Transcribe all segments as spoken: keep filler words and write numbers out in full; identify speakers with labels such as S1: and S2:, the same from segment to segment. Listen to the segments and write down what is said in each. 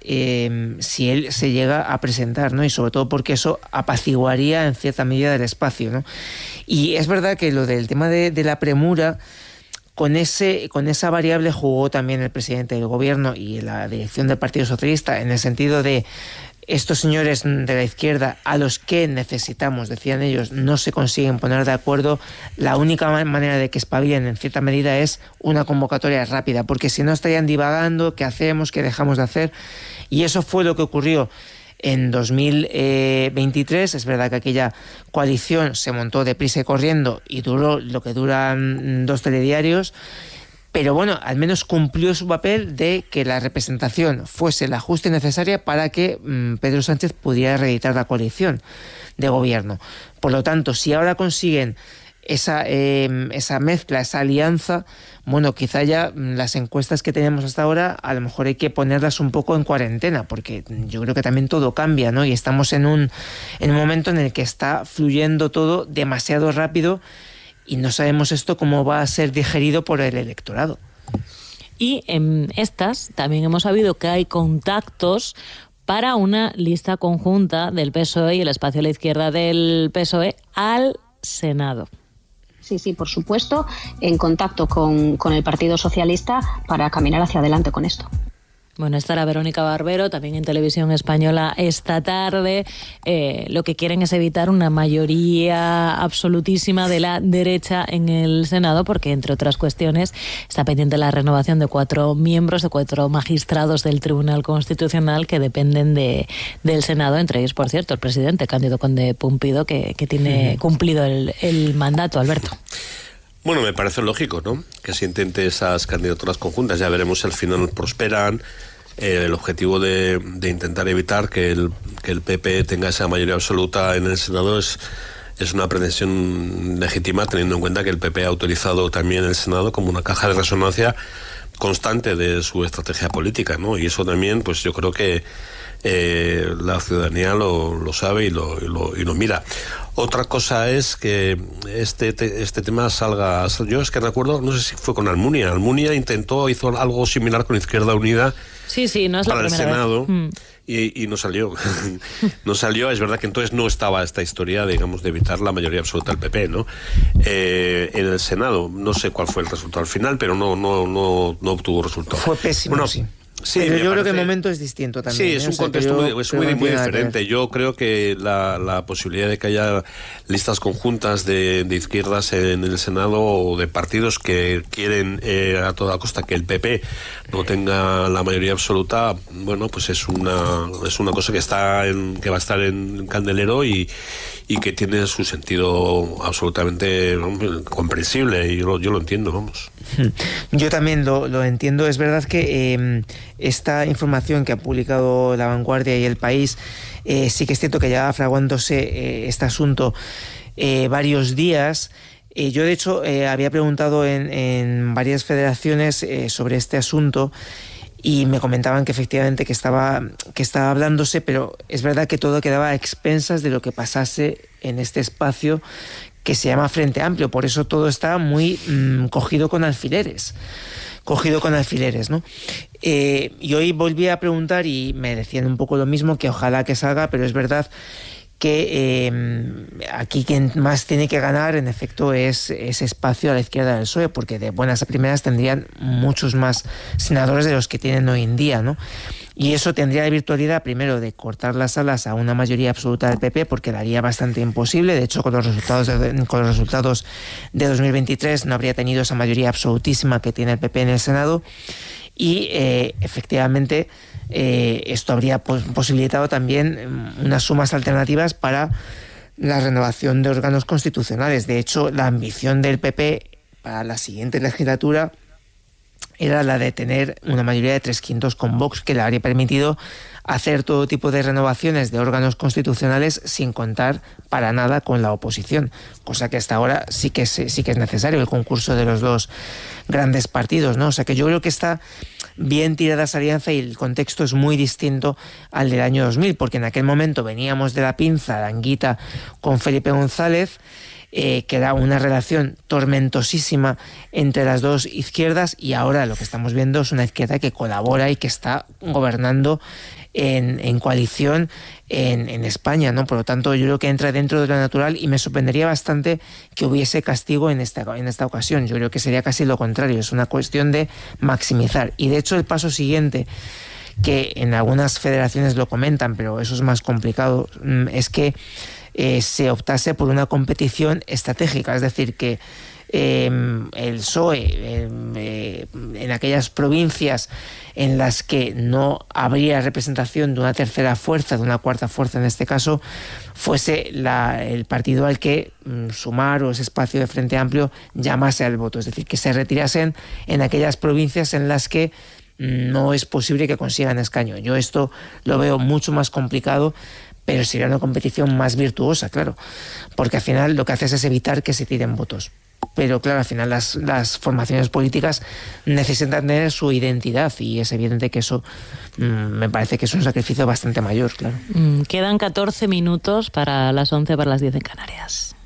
S1: eh, si él se llega a presentar, ¿no? Y sobre todo porque eso apaciguaría en cierta medida el espacio, ¿no? Y es verdad que lo del tema de, de la premura, con ese con esa variable jugó también el presidente del gobierno y la dirección del Partido Socialista, en el sentido de estos señores de la izquierda a los que necesitamos, decían ellos, no se consiguen poner de acuerdo. La única manera de que espabilen en cierta medida es una convocatoria rápida, porque si no estarían divagando, ¿qué hacemos?, ¿qué dejamos de hacer? Y eso fue lo que ocurrió en dos mil veintitrés. Es verdad que aquella coalición se montó deprisa y corriendo y duró lo que duran dos telediarios, pero bueno, al menos cumplió su papel de que la representación fuese la justa y necesaria para que mmm, Pedro Sánchez pudiera reeditar la coalición de gobierno. Por lo tanto, si ahora consiguen esa, eh, esa mezcla, esa alianza, bueno, quizá ya las encuestas que tenemos hasta ahora a lo mejor hay que ponerlas un poco en cuarentena, porque yo creo que también todo cambia, ¿no? Y estamos en un, en un momento en el que está fluyendo todo demasiado rápido y no sabemos esto cómo va a ser digerido por el electorado.
S2: Y en estas también hemos sabido que hay contactos para una lista conjunta del P S O E y el espacio a la izquierda del P S O E al Senado.
S3: Sí, sí, por supuesto, en contacto con, con el Partido Socialista para caminar hacia adelante con esto.
S2: Bueno, estará Verónica Barbero también en Televisión Española esta tarde. Eh, lo que quieren es evitar una mayoría absolutísima de la derecha en el Senado, porque, entre otras cuestiones, está pendiente la renovación de cuatro miembros, de cuatro magistrados del Tribunal Constitucional que dependen de, del Senado, entre ellos, por cierto, el presidente Cándido Conde Pumpido, que, que tiene cumplido el, el mandato. Alberto.
S4: Bueno, me parece lógico, ¿no?, que se intente esas candidaturas conjuntas. Ya veremos si al final prosperan. Eh, el objetivo de, de intentar evitar que el, que el P P tenga esa mayoría absoluta en el Senado es, es una pretensión legítima, teniendo en cuenta que el P P ha autorizado también el Senado como una caja de resonancia constante de su estrategia política, ¿no? Y eso también, pues yo creo que eh, la ciudadanía lo, lo sabe y lo, y, lo, y lo mira. Otra cosa es que este, te, este tema salga... Yo es que recuerdo, no sé si fue con Almunia. Almunia intentó, hizo algo similar con Izquierda Unida.
S2: Sí, sí, no es la
S4: para
S2: primera
S4: el Senado.
S2: vez. Mm.
S4: Y, y no salió. No salió. Es verdad que entonces no estaba esta historia, digamos, de evitar la mayoría absoluta del P P, ¿no? Eh, en el Senado, no sé cuál fue el resultado al final, pero no, no, no, no obtuvo resultado.
S1: Fue pésimo,
S4: bueno,
S1: sí.
S4: Sí,
S1: pero yo
S4: parece...
S1: creo que el momento es distinto también.
S4: Sí, es
S1: ¿eh?
S4: un
S1: o sea,
S4: contexto
S1: yo,
S4: muy, es muy,
S1: no
S4: muy
S1: nada
S4: diferente. Yo creo que la, la posibilidad de que haya listas conjuntas de, de izquierdas en el Senado o de partidos que quieren eh, a toda costa que el P P no tenga la mayoría absoluta, bueno, pues es una es una cosa que está en, que va a estar en candelero y y que tiene su sentido absolutamente comprensible, y yo lo, yo lo entiendo, vamos.
S1: Yo también lo, lo entiendo. Es verdad que eh, esta información que ha publicado La Vanguardia y El País, eh, sí que es cierto que ya fraguándose eh, este asunto eh, varios días. Eh, yo, de hecho, eh, había preguntado en, en varias federaciones eh, sobre este asunto, y me comentaban que efectivamente que estaba, que estaba hablándose, pero es verdad que todo quedaba a expensas de lo que pasase en este espacio que se llama Frente Amplio. Por eso todo está muy mmm, cogido con alfileres. Cogido con alfileres, ¿no? Eh, y hoy volví a preguntar y me decían un poco lo mismo, que ojalá que salga, pero es verdad que eh, aquí quien más tiene que ganar, en efecto, es ese espacio a la izquierda del P S O E, porque de buenas a primeras tendrían muchos más senadores de los que tienen hoy en día, ¿no? Y eso tendría la virtualidad, primero, de cortar las alas a una mayoría absoluta del P P, porque la haría bastante imposible. De hecho, con los resultados de, con los resultados de dos mil veintitrés no habría tenido esa mayoría absolutísima que tiene el P P en el Senado. Y eh, efectivamente eh, esto habría pos- posibilitado también unas sumas alternativas para la renovación de órganos constitucionales. De hecho, la ambición del P P para la siguiente legislatura era la de tener una mayoría de tres quintos con Vox, que le habría permitido hacer todo tipo de renovaciones de órganos constitucionales sin contar para nada con la oposición, cosa que hasta ahora sí que es, sí que es necesario, el concurso de los dos grandes partidos, ¿no? O sea que yo creo que está bien tirada esa alianza y el contexto es muy distinto al del año dos mil, porque en aquel momento veníamos de la pinza de Anguita con Felipe González. eh, que era una relación tormentosísima entre las dos izquierdas, y ahora lo que estamos viendo es una izquierda que colabora y que está gobernando en, en coalición en, en España, ¿no? Por lo tanto, yo creo que entra dentro de lo natural, y me sorprendería bastante que hubiese castigo en esta, en esta ocasión. Yo creo que sería casi lo contrario, es una cuestión de maximizar. Y de hecho el paso siguiente, que en algunas federaciones lo comentan, pero eso es más complicado, es que eh, se optase por una competición estratégica, es decir, que eh, el P S O E eh, eh, en aquellas provincias en las que no habría representación de una tercera fuerza, de una cuarta fuerza en este caso, fuese la, el partido al que mm, Sumar o ese espacio de Frente Amplio llamase al voto, es decir, que se retirasen en aquellas provincias en las que no es posible que consigan escaño. Yo esto lo veo mucho más complicado, pero sería una competición más virtuosa, claro, porque al final lo que haces es evitar que se tiren votos. Pero claro, al final las, las formaciones políticas necesitan tener su identidad, y es evidente que eso mmm, me parece que es un sacrificio bastante mayor, claro.
S2: Mm, quedan catorce minutos para las once, para las diez en Canarias.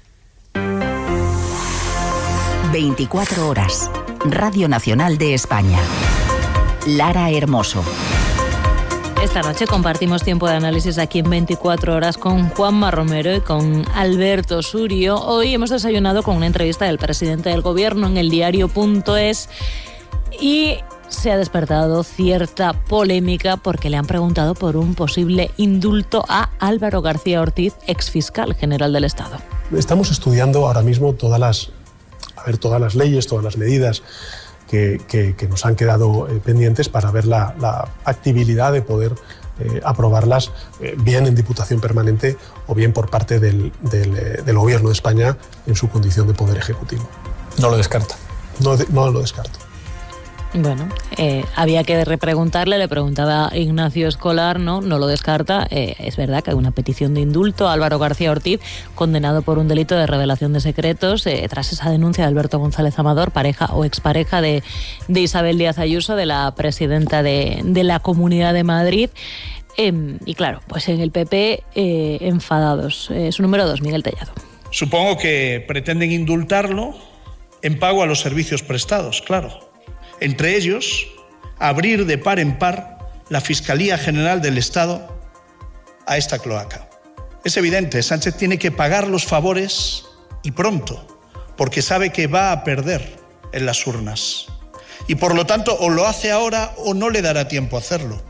S5: veinticuatro horas. Radio Nacional de España. Lara Hermoso.
S2: Esta noche compartimos tiempo de análisis aquí en veinticuatro horas con Juanma Romero y con Alberto Surio. Hoy hemos desayunado con una entrevista del presidente del gobierno en el diario punto es, y se ha despertado cierta polémica porque le han preguntado por un posible indulto a Álvaro García Ortiz, exfiscal general del Estado.
S6: Estamos estudiando ahora mismo todas las, a ver, todas las leyes, todas las medidas Que, que, que nos han quedado eh, pendientes para ver la, la factibilidad de poder eh, aprobarlas eh, bien en Diputación Permanente o bien por parte del, del, eh, del Gobierno de España en su condición de Poder Ejecutivo.
S7: No lo descarta.
S6: No, de, no lo descarto.
S2: Bueno, eh, había que repreguntarle, le preguntaba Ignacio Escolar, no, no lo descarta. Eh, es verdad que hay una petición de indulto a Álvaro García Ortiz, condenado por un delito de revelación de secretos, eh, tras esa denuncia de Alberto González Amador, pareja o expareja de, de Isabel Díaz Ayuso, de la presidenta de, de la Comunidad de Madrid. Eh, y claro, pues en el P P eh, enfadados. Eh, su número dos, Miguel Tellado.
S8: Supongo que pretenden indultarlo en pago a los servicios prestados, claro. Entre ellos, abrir de par en par la Fiscalía General del Estado a esta cloaca. Es evidente, Sánchez tiene que pagar los favores y pronto, porque sabe que va a perder en las urnas. Y por lo tanto, o lo hace ahora o no le dará tiempo a hacerlo.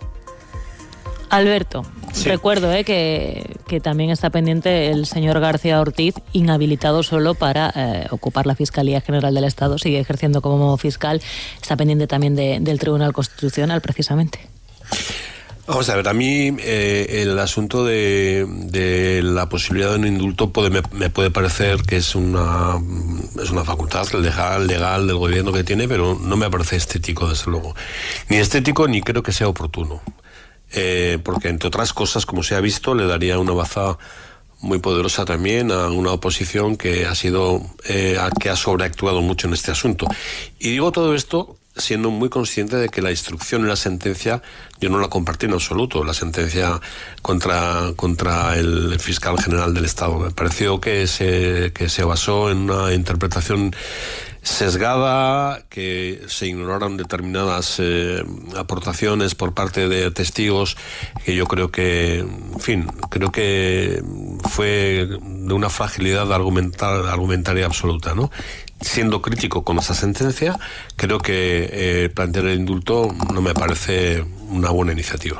S2: Alberto,
S4: sí.
S2: recuerdo eh, que, que también está pendiente el señor García Ortiz, inhabilitado solo para eh, ocupar la Fiscalía General del Estado, sigue ejerciendo como fiscal, está pendiente también de, del Tribunal Constitucional, precisamente.
S4: Vamos a ver, a mí eh, el asunto de, de la posibilidad de un indulto puede, me, me puede parecer que es una, es una facultad legal, legal del gobierno que tiene, pero no me parece estético, desde luego. Ni estético ni creo que sea oportuno. Eh, porque entre otras cosas, como se ha visto, le daría una baza muy poderosa también a una oposición que ha sido eh, que ha sobreactuado mucho en este asunto. Y digo todo esto siendo muy consciente de que la instrucción y la sentencia yo no la compartí en absoluto, la sentencia contra, contra el fiscal general del Estado. Me pareció que se, que se basó en una interpretación sesgada, que se ignoraron determinadas eh, aportaciones por parte de testigos, que yo creo que, en fin, creo que fue de una fragilidad argumental, argumentaria absoluta, ¿no? Siendo crítico con esa sentencia, creo que eh, plantear el indulto no me parece una buena iniciativa.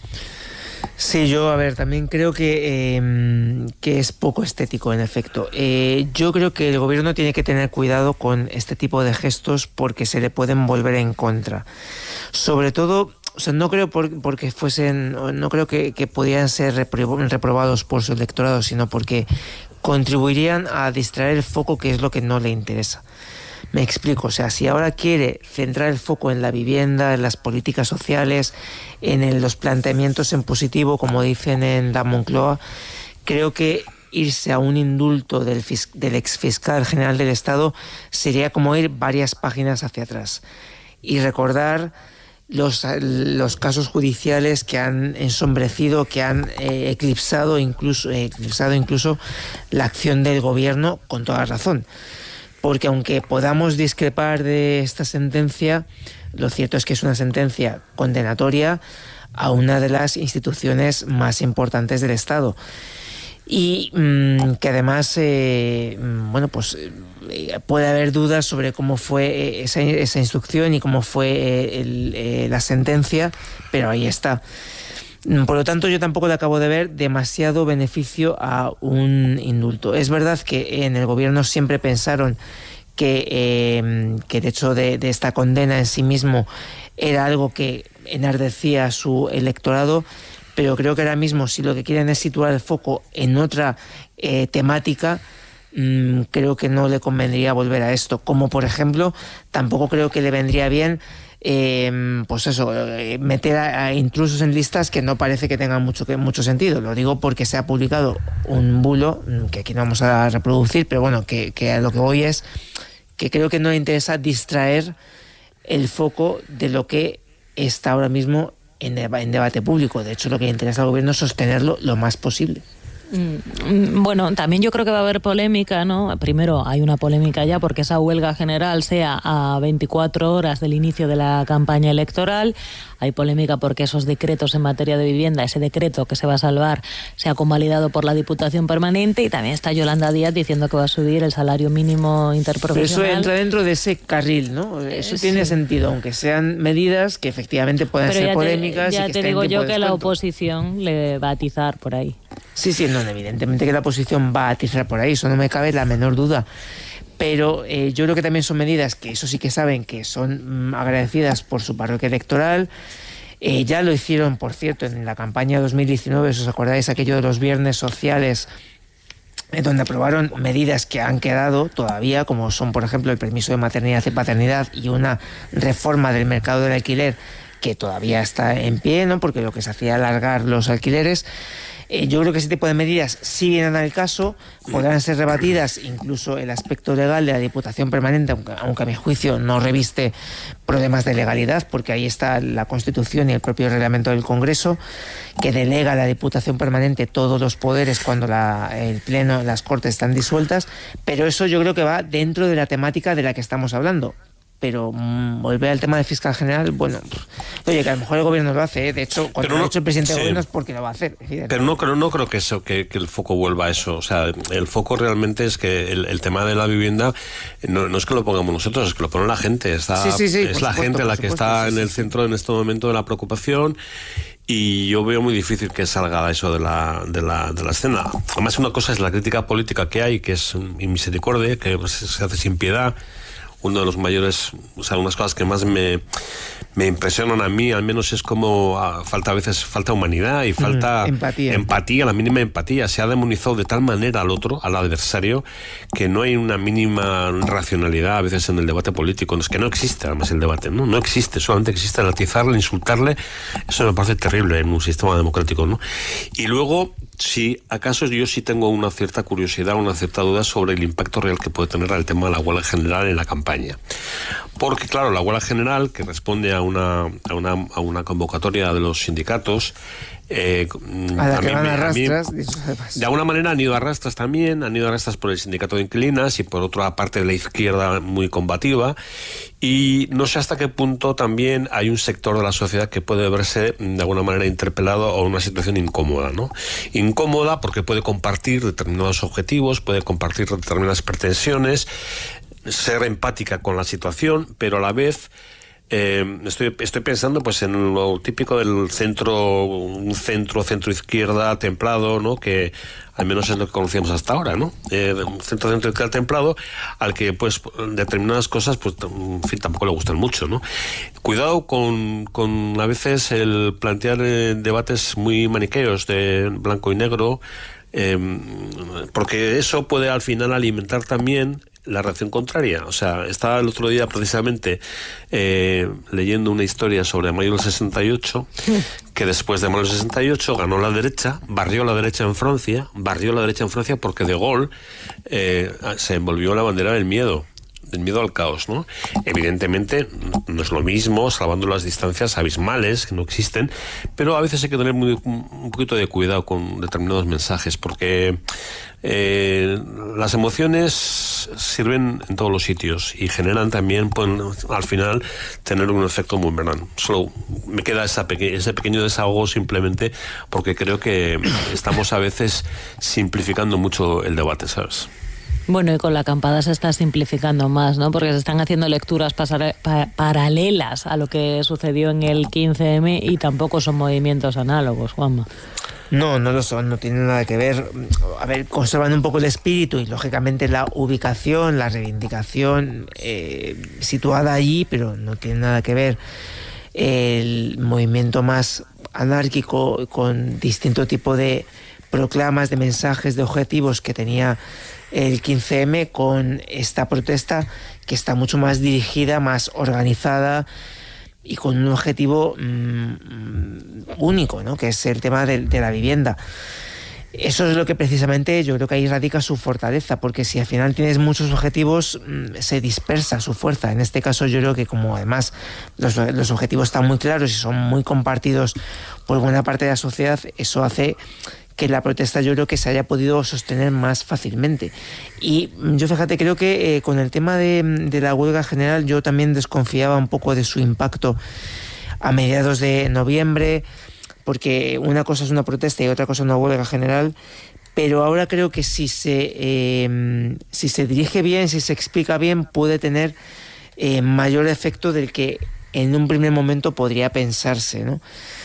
S1: Sí, yo, a ver, también creo que, eh, que es poco estético, en efecto. Eh, yo creo que el gobierno tiene que tener cuidado con este tipo de gestos porque se le pueden volver en contra. Sobre todo, o sea, no creo por, porque fuesen, no creo que, que pudieran ser reprobados por su electorado, sino porque contribuirían a distraer el foco, que es lo que no le interesa. Me explico, o sea, si ahora quiere centrar el foco en la vivienda, en las políticas sociales, en el, los planteamientos en positivo, como dicen en la Moncloa, creo que irse a un indulto del, del exfiscal general del Estado sería como ir varias páginas hacia atrás y recordar los, los casos judiciales que han ensombrecido, que han eh, eclipsado, incluso, eh, eclipsado incluso la acción del gobierno, con toda razón. Porque aunque podamos discrepar de esta sentencia, lo cierto es que es una sentencia condenatoria a una de las instituciones más importantes del Estado. Y mmm, que además, eh, bueno, pues eh, puede haber dudas sobre cómo fue esa, esa instrucción y cómo fue eh, el, eh, la sentencia, pero ahí está. Por lo tanto, yo tampoco le acabo de ver demasiado beneficio a un indulto. Es verdad que en el gobierno siempre pensaron que, eh, que el hecho de, de esta condena en sí mismo era algo que enardecía a su electorado, pero creo que ahora mismo, si lo que quieren es situar el foco en otra eh, temática, mmm, creo que no le convendría volver a esto. Como, por ejemplo, tampoco creo que le vendría bien eh, pues eso, eh, meter a, a intrusos en listas que no parece que tengan mucho, que, mucho sentido. Lo digo porque se ha publicado un bulo, que aquí no vamos a reproducir, pero bueno, que, que a lo que voy es que creo que no le interesa distraer el foco de lo que está ahora mismo en, en debate público. De hecho, lo que le interesa al gobierno es sostenerlo lo más posible.
S2: Bueno, también yo creo que va a haber polémica, ¿no? Primero, hay una polémica ya porque esa huelga general sea a veinticuatro horas del inicio de la campaña electoral. Hay polémica porque esos decretos en materia de vivienda, ese decreto que se va a salvar, se ha convalidado por la Diputación Permanente, y también está Yolanda Díaz diciendo que va a subir el salario mínimo interprofesional.
S1: Pero eso entra dentro de ese carril, ¿no? Eso
S2: sí.
S1: tiene sentido, aunque sean medidas que efectivamente puedan
S2: Pero
S1: ser
S2: ya
S1: polémicas.
S2: Te, ya
S1: y que
S2: te
S1: estén
S2: digo
S1: en
S2: yo
S1: tiempo de
S2: que la
S1: descuento.
S2: oposición le va a atizar por ahí.
S1: Sí, sí, no, evidentemente que la oposición va a atizar por ahí, eso no me cabe la menor duda. Pero eh, yo creo que también son medidas que eso sí que saben que son mm, agradecidas por su parroquia electoral. Eh, ya lo hicieron, por cierto, en la campaña dos mil diecinueve, si os acordáis, aquello de los viernes sociales, eh, donde aprobaron medidas que han quedado todavía, como son, por ejemplo, el permiso de maternidad y paternidad y una reforma del mercado del alquiler que todavía está en pie, ¿no? Porque lo que se hacía alargar los alquileres. Eh, yo creo que ese tipo de medidas, si vienen al caso, podrán ser rebatidas, incluso el aspecto legal de la Diputación Permanente, aunque, aunque a mi juicio no reviste problemas de legalidad, porque ahí está la Constitución y el propio reglamento del Congreso, que delega a la Diputación Permanente todos los poderes cuando la, el Pleno, las Cortes están disueltas, pero eso yo creo que va dentro de la temática de la que estamos hablando. Pero mmm, volver al tema del fiscal general, bueno, oye, que a lo mejor el gobierno lo hace, ¿eh? De hecho, cuando
S4: no,
S1: lo ha hecho el presidente
S4: sí.
S1: del gobierno es porque lo va a hacer.
S4: Pero no creo, no creo que eso, que, que el foco vuelva a eso. O sea, el foco realmente es que el, el tema de la vivienda no, no es que lo pongamos nosotros, es que lo pone la gente. Está,
S1: sí, sí, sí,
S4: es la
S1: supuesto,
S4: gente la
S1: supuesto,
S4: que está
S1: sí,
S4: en el
S1: sí.
S4: centro en este momento de la preocupación. Y yo veo muy difícil que salga eso de la, de la, de la escena. Además, una cosa es la crítica política que hay, que es misericordia, que pues, se hace sin piedad. Uno de los mayores, o sea, unas cosas que más me, me impresionan a mí, al menos, es como ah, falta a veces falta humanidad y falta
S1: mm, empatía.
S4: empatía, la mínima empatía. Se ha demonizado de tal manera al otro, al adversario, que no hay una mínima racionalidad a veces en el debate político. No es que no existe, además, el debate, ¿no? No existe, solamente existe el atizarle, insultarle. Eso me parece terrible en un sistema democrático, ¿no? Y luego, si acaso yo sí tengo una cierta curiosidad, una cierta duda sobre el impacto real que puede tener el tema de la huelga general en la campaña. Porque, claro, la huelga general, que responde a una, a una, a una convocatoria de los sindicatos, Eh,
S1: a la
S4: a
S1: que
S4: mí,
S1: van a
S4: a mí,
S1: rastras,
S4: de alguna manera han ido a rastras también, han ido a rastras por el sindicato de inquilinas y por otra parte de la izquierda muy combativa, y no sé hasta qué punto también hay un sector de la sociedad que puede verse de alguna manera interpelado o en una situación incómoda, ¿no? Incómoda porque puede compartir determinados objetivos, puede compartir determinadas pretensiones, ser empática con la situación, pero a la vez Eh, estoy, estoy pensando pues en lo típico del centro, un centro, centro izquierda templado, ¿no? Que al menos es lo que conocíamos hasta ahora, ¿no? Eh, un centro, centro izquierda templado al que pues determinadas cosas pues en fin tampoco le gustan mucho, ¿no? Cuidado con, con a veces el plantear eh, debates muy maniqueos de blanco y negro, eh, porque eso puede al final alimentar también la reacción contraria. O sea, estaba el otro día precisamente eh, leyendo una historia sobre mayo del sesenta y ocho, que después de mayo del sesenta y ocho ganó la derecha, barrió la derecha en Francia, barrió la derecha en Francia porque De Gaulle eh, se envolvió la bandera del miedo. del miedo al caos, ¿no? Evidentemente no es lo mismo, salvando las distancias abismales que no existen, pero a veces hay que tener muy, un poquito de cuidado con determinados mensajes, porque eh, las emociones sirven en todos los sitios y generan también, pueden, al final, tener un efecto boomerang. Solo me queda esa peque- ese pequeño desahogo simplemente porque creo que estamos a veces simplificando mucho el debate, ¿sabes?
S2: Bueno, y con la acampada se está simplificando más, ¿no? Porque se están haciendo lecturas pasare- pa- paralelas a lo que sucedió en el quince eme y tampoco son movimientos análogos, Juanma.
S1: No, no lo son, no tienen nada que ver. A ver, conservan un poco el espíritu y, lógicamente, la ubicación, la reivindicación eh, situada allí, pero no tiene nada que ver. El movimiento más anárquico, con distinto tipo de proclamas, de mensajes, de objetivos que tenía el quince eme, con esta protesta que está mucho más dirigida, más organizada y con un objetivo mmm, único, ¿no? Que es el tema de, de la vivienda. Eso es lo que precisamente yo creo que ahí radica su fortaleza, porque si al final tienes muchos objetivos, mmm, se dispersa su fuerza. En este caso yo creo que, como además los, los objetivos están muy claros y son muy compartidos por buena parte de la sociedad, eso hace que la protesta yo creo que se haya podido sostener más fácilmente. Y yo, fíjate, creo que eh, con el tema de, de la huelga general yo también desconfiaba un poco de su impacto a mediados de noviembre, porque una cosa es una protesta y otra cosa es una huelga general, pero ahora creo que si se, eh, si se dirige bien, si se explica bien, puede tener eh, mayor efecto del que en un primer momento podría pensarse, ¿no?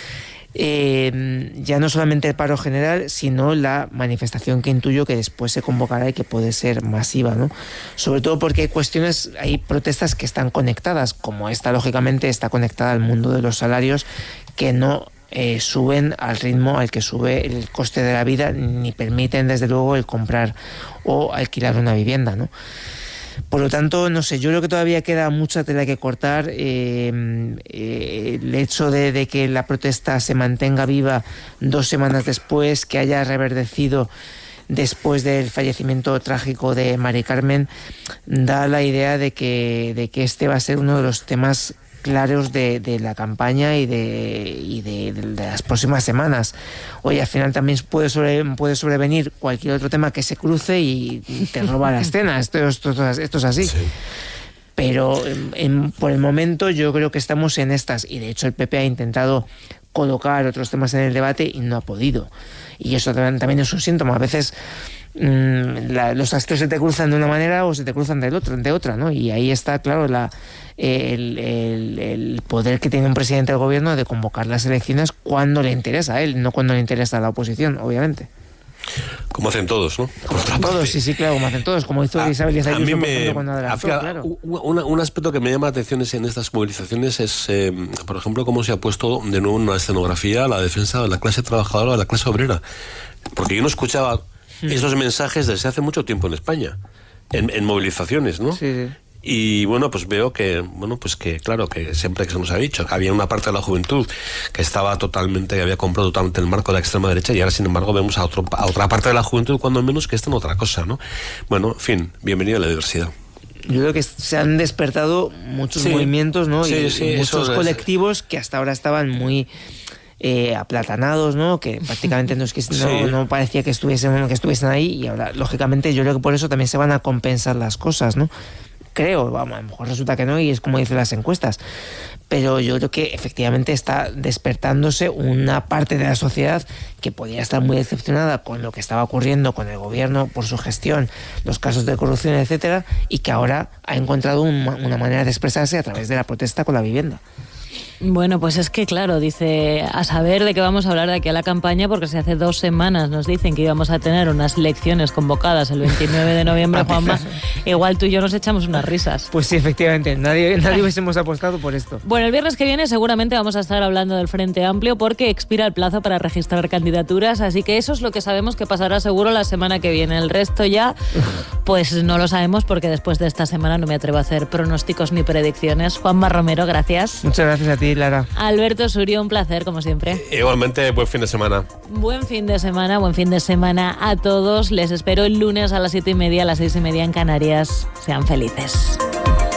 S1: Eh, ya no solamente el paro general, sino la manifestación que intuyo que después se convocará y que puede ser masiva, ¿no? Sobre todo porque hay cuestiones, hay protestas que están conectadas, como esta, lógicamente, está conectada al mundo de los salarios, que no eh, suben al ritmo al que sube el coste de la vida, ni permiten, desde luego, el comprar o alquilar una vivienda, ¿no? Por lo tanto, no sé, yo creo que todavía queda mucha tela que cortar. Eh, eh, el hecho de, de que la protesta se mantenga viva dos semanas después, que haya reverdecido después del fallecimiento trágico de Mari Carmen, da la idea de que, de que este va a ser uno de los temas claros de, de la campaña y, de, y de, de, de las próximas semanas. Oye, al final también puede, sobre, puede sobrevenir cualquier otro tema que se cruce y te roba la escena. Esto, esto, esto es así. Sí. Pero en, en, por el momento yo creo que estamos en estas, y de hecho el P P ha intentado colocar otros temas en el debate y no ha podido. Y eso también, también es un síntoma. A veces mmm, la, los astros se te cruzan de una manera o se te cruzan del otro, de otra, ¿no? Y ahí está, claro, la, el, el, el poder que tiene un presidente del gobierno de convocar las elecciones cuando le interesa a él, no cuando le interesa a la oposición, obviamente.
S4: Como hacen todos, ¿no?
S1: Como hacen todos, sí, sí, claro, como hacen todos, como hizo a, Isabel Díaz Ayuso
S4: me,
S1: cuando adelantó,
S4: a,
S1: claro.
S4: un, un aspecto que me llama la atención es en estas movilizaciones es, eh, por ejemplo, cómo se ha puesto de nuevo en una escenografía la defensa de la clase trabajadora, de la clase obrera. Porque yo no escuchaba hmm. esos mensajes desde hace mucho tiempo en España, en, en movilizaciones, ¿no?
S1: Sí, sí.
S4: Y bueno, pues veo que, bueno, pues que claro, que siempre que se nos ha dicho que había una parte de la juventud que estaba totalmente, que había comprado totalmente el marco de la extrema derecha, y ahora sin embargo vemos a, otro, a otra parte de la juventud, cuando menos, que está en otra cosa, ¿no? Bueno, en fin, bienvenido a la diversidad.
S1: Yo creo que se han despertado muchos sí, movimientos, ¿no?
S4: Sí,
S1: y,
S4: sí,
S1: y muchos
S4: eso
S1: colectivos es. que hasta ahora estaban muy eh, aplatanados, ¿no? Que prácticamente no, es que, no, sí. no parecía que estuviesen, que estuviesen ahí, y ahora, lógicamente, yo creo que por eso también se van a compensar las cosas, ¿no? Creo, vamos, a lo mejor resulta que no y es como dicen las encuestas, pero yo creo que efectivamente está despertándose una parte de la sociedad que podía estar muy decepcionada con lo que estaba ocurriendo con el gobierno por su gestión, los casos de corrupción, etcétera, y que ahora ha encontrado una, una manera de expresarse a través de la protesta con la vivienda.
S2: Bueno, pues es que claro, dice, a saber de qué vamos a hablar de aquí a la campaña, porque si hace dos semanas nos dicen que íbamos a tener unas elecciones convocadas el veintinueve de noviembre, Juanma, igual tú y yo nos echamos unas risas.
S1: Pues sí, efectivamente, nadie, nadie hubiésemos apostado por esto.
S2: Bueno, el viernes que viene seguramente vamos a estar hablando del Frente Amplio, porque expira el plazo para registrar candidaturas, así que eso es lo que sabemos que pasará seguro la semana que viene. El resto ya, pues no lo sabemos, porque después de esta semana no me atrevo a hacer pronósticos ni predicciones. Juanma Romero, gracias.
S1: Muchas gracias a ti, Lara.
S2: Alberto Surio, un placer, como siempre.
S4: Igualmente, buen fin de semana.
S2: Buen fin de semana, buen fin de semana a todos. Les espero el lunes a las siete y media, a las seis y media en Canarias. Sean felices.